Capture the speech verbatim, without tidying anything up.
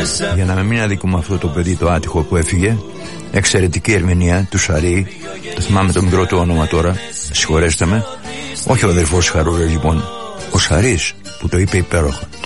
Για να μην αδικούμε αυτό το παιδί το άτυχο που έφυγε, εξαιρετική ερμηνεία του Σαρή. Το θυμάμαι το μικρό του όνομα τώρα, συγχωρέστε με. Όχι ο αδερφός Χαρούλας λοιπόν, ο Σαρής που το είπε υπέροχα.